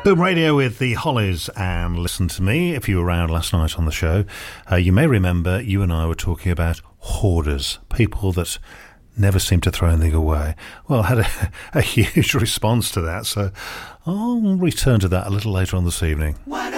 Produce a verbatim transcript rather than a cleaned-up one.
Boom Radio with the Hollies and Listen to Me. If you were around last night on the show, uh, you may remember you and I were talking about hoarders, people that never seem to throw anything away. Well, I had a, a huge response to that, so I'll return to that a little later on this evening. What